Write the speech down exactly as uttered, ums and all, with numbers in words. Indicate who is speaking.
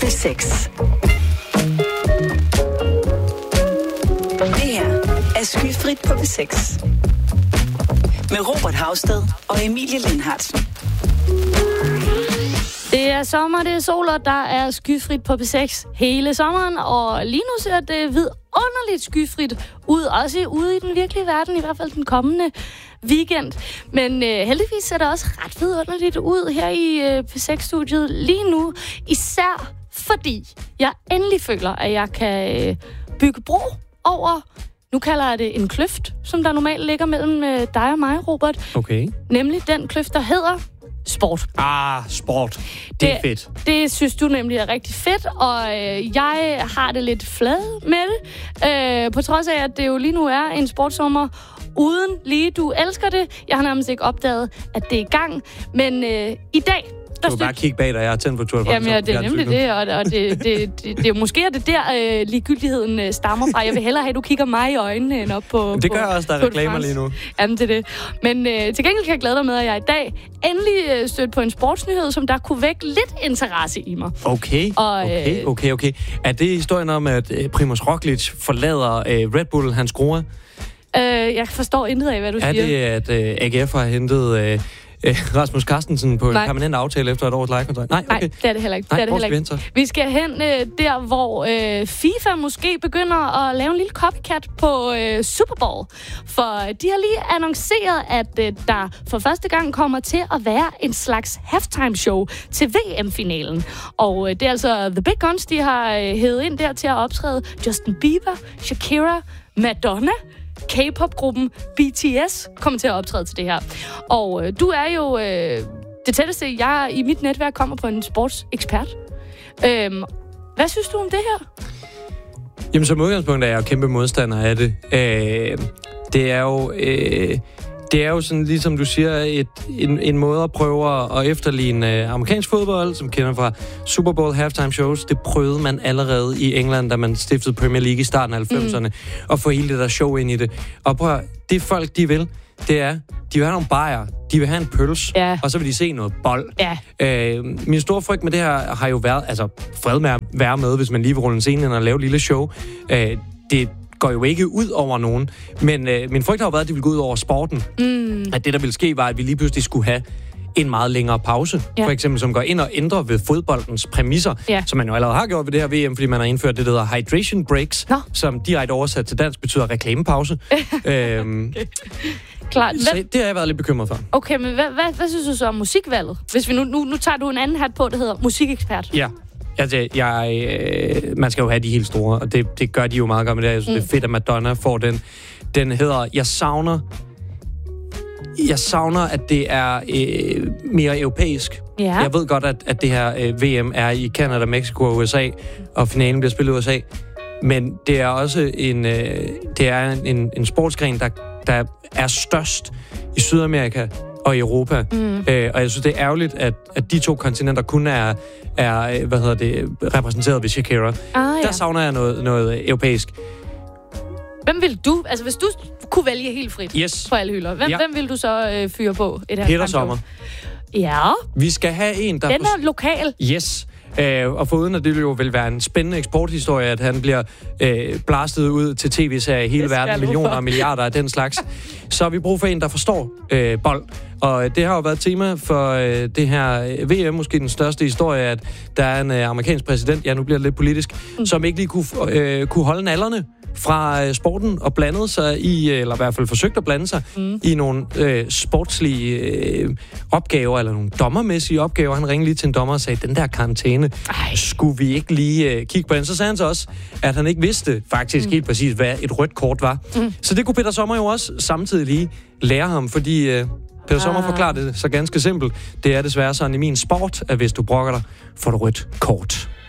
Speaker 1: P seks. Det her er Skyfrit på P seks. Med Robert Hausted og Emilie Lindhardt.
Speaker 2: Det er sommer, det er sol, og der er skyfrit på P seks hele sommeren. Og lige nu ser det vidunderligt skyfrit ud, også ude i den virkelige verden, i hvert fald den kommende weekend. Men øh, heldigvis ser det også ret vidunderligt ud her i øh, P seks-studiet lige nu. Især fordi jeg endelig føler, at jeg kan øh, bygge bro over, nu kalder jeg det en kløft, som der normalt ligger mellem øh, dig og mig, Robert.
Speaker 3: Okay.
Speaker 2: Nemlig den kløft, der hedder sport.
Speaker 3: Ah, sport. Det er
Speaker 2: det,
Speaker 3: fedt.
Speaker 2: Det synes du nemlig er rigtig fedt, og øh, jeg har det lidt flad med det. Øh, på trods af, at det jo lige nu er en sportsommer uden lige. Du elsker det. Jeg har nærmest ikke opdaget, at det er i gang. Men øh, i dag...
Speaker 3: Du kan bare kigge bag dig, jeg har tændt på Tour de France.
Speaker 2: Jamen, ja, det er nemlig det, og, og det, det, det, det er måske er det der, øh, ligegyldigheden øh, stammer fra. Jeg vil hellere have, at du kigger mig i øjnene end op på...
Speaker 3: Det gør jeg også, der er reklamer lige nu.
Speaker 2: Jamen, det er det. Men øh, til gengæld kan jeg glæde dig med, at jeg i dag endelig øh, stødte på en sportsnyhed, som der kunne vække lidt interesse i mig.
Speaker 3: Okay,
Speaker 2: og, øh,
Speaker 3: okay, okay, okay. Er det historien om, at øh, Primož Roglič forlader øh, Red Bull, hans skrue?
Speaker 2: Øh, jeg forstår intet af, hvad du
Speaker 3: er
Speaker 2: siger.
Speaker 3: Er det, at øh, A G F har hentet... Øh, Rasmus Carstensen på
Speaker 2: Nej.
Speaker 3: en permanent aftale efter et års lejekontrakt? Nej, okay.
Speaker 2: Nej, det er det heller ikke.
Speaker 3: Nej,
Speaker 2: det er det heller ikke. Vi skal hen øh, der, hvor øh, FIFA måske begynder at lave en lille copycat på øh, Super Bowl. For de har lige annonceret, at øh, der for første gang kommer til at være en slags halftime show til V M-finalen. Og øh, det er altså The Big Guns, de har øh, hævet ind der til at optræde. Justin Bieber, Shakira, Madonna, K-pop-gruppen B T S kommer til at optræde til det her. Og øh, du er jo øh, det tætteste, jeg i mit netværk kommer på en sportsekspert. Øhm, hvad synes du om det her?
Speaker 3: Jamen, som udgangspunkt er jeg jo kæmpe modstander af det. Øh, det er jo... Øh, Det er jo sådan, ligesom du siger, et, en, en måde at prøve at efterligne uh, amerikansk fodbold, som kender fra Super Bowl halftime shows. Det prøvede man allerede i England, da man stiftede Premier League i starten af halvfemserne, mm. og få hele det der show ind i det. Og prøv at, det folk, de vil, det er, de vil have nogle bajer, de vil have en pøls,
Speaker 2: ja.
Speaker 3: og så vil de se noget bold.
Speaker 2: Ja.
Speaker 3: Øh, min store frygt med det her har jo været, altså fred med at være med, hvis man lige vil rulle en scene ind og lave et lille show. Øh, det går jo ikke ud over nogen. Men øh, min frygt har jo været, at det ville gå ud over sporten.
Speaker 2: Mm.
Speaker 3: At det, der ville ske, var, at vi lige pludselig skulle have en meget længere pause. Ja. For eksempel, som går ind og ændrer ved fodboldens præmisser, ja. Som man jo allerede har gjort ved det her V M, fordi man har indført det, der hedder hydration breaks, Nå. Som direkte oversat til dansk betyder reklamepause. øhm,
Speaker 2: okay. Klart.
Speaker 3: Så det har jeg været lidt bekymret for.
Speaker 2: Okay, men hvad, hvad, hvad synes du så om musikvalget? Hvis vi nu, nu, nu tager du en anden hat på, der hedder musikekspert.
Speaker 3: Ja. Altså, jeg, øh, man skal jo have de helt store, og det, det gør de jo meget godt med det. Jeg synes, mm. det er fedt, at Madonna får den. Den hedder, jeg savner, jeg savner, at det er øh, mere europæisk.
Speaker 2: Ja.
Speaker 3: Jeg ved godt, at, at det her øh, V M er i Canada, Mexico og U S A, og finalen bliver spillet i U S A. Men det er også en, øh, det er en, en sportsgren, der, der er størst i Sydamerika og i Europa. Mm. Øh, og jeg synes, det er ærgerligt, at, at de to kontinenter kun er, er hvad hedder det, repræsenteret ved Shakira.
Speaker 2: Ah, ja.
Speaker 3: Der savner jeg noget, noget europæisk.
Speaker 2: Hvem vil du, altså hvis du kunne vælge helt frit
Speaker 3: yes.
Speaker 2: på alle hylder, hvem,
Speaker 3: ja.
Speaker 2: hvem vil du så øh, fyre på? Et
Speaker 3: Peter Sommer.
Speaker 2: Ja.
Speaker 3: Vi skal have en, der...
Speaker 2: Den er lokal.
Speaker 3: Yes. Øh, og foruden at det jo vil være en spændende eksporthistorie, at han bliver øh, blastet ud til tv-serier i hele verden, millioner og milliarder af den slags, så har vi brug for en, der forstår øh, bold. Og det har jo været tema for øh, det her V M, måske den største historie, at der er en øh, amerikansk præsident, ja nu bliver det lidt politisk, mm. som ikke lige kunne, øh, kunne holde nallerne fra øh, sporten og blandede sig i, eller i hvert fald forsøgte at blande sig mm. i nogle øh, sportslige øh, opgaver, eller nogle dommermæssige opgaver. Han ringede lige til en dommer og sagde, den der karantæne, Ej. skulle vi ikke lige øh, kigge på den? Så sagde han så også, at han ikke vidste faktisk mm. helt præcis, hvad et rødt kort var. Mm. Så det kunne Peter Sommer jo også samtidig lige lære ham, fordi... Øh, Peter Sommer forklarer det så ganske simpelt. Det er desværre sådan i min sport, at hvis du brokker dig, får du rødt kort.